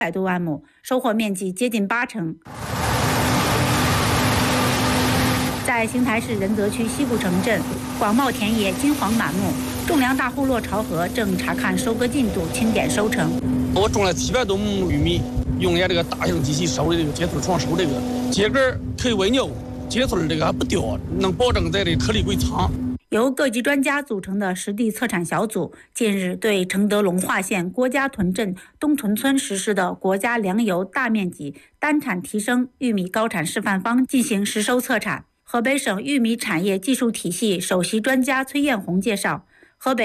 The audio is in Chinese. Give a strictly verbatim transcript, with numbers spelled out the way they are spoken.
百多万亩，收获面积接近八成。在邢台市仁泽区西部城镇，广袤田野金黄满目，种粮大户骆朝河正查看收割进度，清点收成。 我种了七百多亩玉米，用俺这个大型机器收的这个接头床收这个秸秆可以喂牛，接头这个还不掉，能保证在这颗粒归仓。 由各级专家组成的实地测产小组近日对承德龙化县郭家屯镇东屯村实施的国家粮油大面积单产提升玉米高产示范方进行实收测产。河北省玉米产业技术体系首席专家崔艳红介绍，